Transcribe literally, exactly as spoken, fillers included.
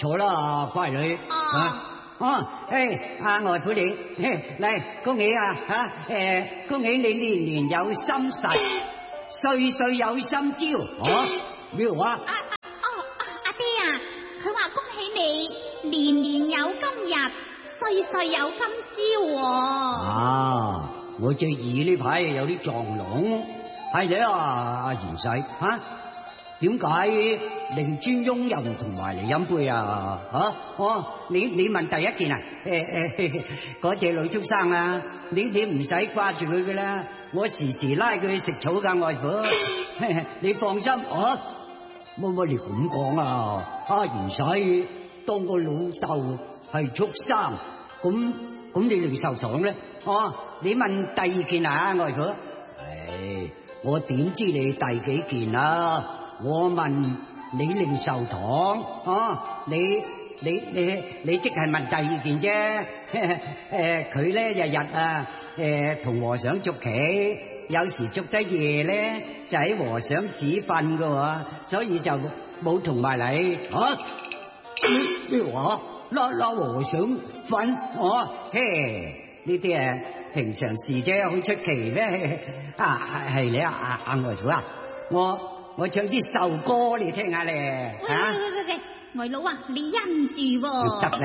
坐啦，乖女。 啊哦，誒，阿外父你，嚟恭喜啊吓，誒，恭喜你年年有心實，歲歲有心朝。哦，咩話？ 啊哦阿爹啊，佢話恭喜你年年有今日，歲歲有今朝。 啊，我隻耳呢排有啲撞聾，係咧啊，阿賢婿吓。點解令尊翁又唔同埋嚟飲杯啊？吓、啊，哦，你你問第一件啊？誒誒，嗰隻老畜生啊，你你唔使掛住佢噶啦，我時時拉佢去食草噶，外父，你放心，哦，乜乜你咁講啊？阿賢婿當個老豆係畜生，咁咁你零售廠咧？哦，你問第二件啊，外父？唉，我點知你第幾件啊？我問你零售堂，哦，你你你你即係問第二件啫。誒，佢咧日日啊，誒同和尚捉棋，有時捉得夜咧就喺和尚寺瞓噶，所以就冇同埋你。啊？咩話？拉拉和尚瞓？哦，嘿，呢啲誒平常事啫，好出奇咩？啊，係你啊，阿阿外父啊，我。我唱支壽歌你聽下咧，吓！ 喂喂喂喂，外佬啊，你因住喎。